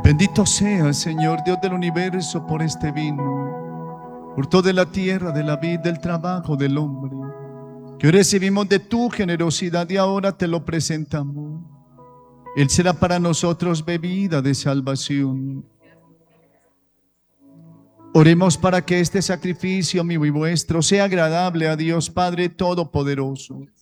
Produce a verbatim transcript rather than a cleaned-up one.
Bendito sea, Señor, Dios del universo, por este vino, por toda la tierra, de la vida, del trabajo del hombre, que hoy recibimos de tu generosidad y ahora te lo presentamos. Él será para nosotros bebida de salvación. Oremos para que este sacrificio mío y vuestro sea agradable a Dios Padre Todopoderoso.